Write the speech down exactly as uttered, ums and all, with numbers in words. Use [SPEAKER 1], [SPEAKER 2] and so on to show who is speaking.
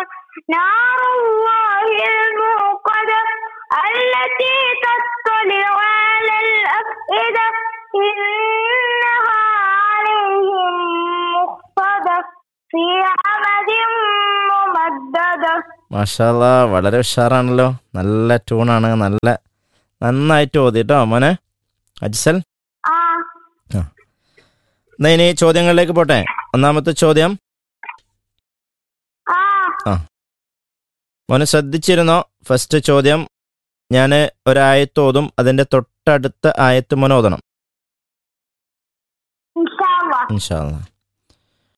[SPEAKER 1] نار الله الموقدة التي تطلع على الأفئدة إنها عليهم مؤصدة في عمد ممددة.
[SPEAKER 2] മാഷാ അല്ലാ, വളരെ ഉഷാറാണല്ലോ. നല്ല ട്യൂണാണ്. നല്ല നന്നായിട്ട് ഓതി കേട്ടോ മോനെ അജ്സൽ.
[SPEAKER 1] ആ
[SPEAKER 2] ആ എന്നാ ഇനി ചോദ്യങ്ങളിലേക്ക് പോട്ടെ. ഒന്നാമത്തെ ചോദ്യം,
[SPEAKER 1] ആ
[SPEAKER 2] ആ മോനെ ശ്രദ്ധിച്ചിരുന്നോ? ഫസ്റ്റ് ചോദ്യം, ഞാൻ ഒരായത്ത് ഓതും, അതിൻ്റെ തൊട്ടടുത്ത ആയത്ത് മോനെ ഓതണം
[SPEAKER 1] ഇൻഷാ അല്ലാഹ്.
[SPEAKER 2] ഇൻഷാ അല്ലാ.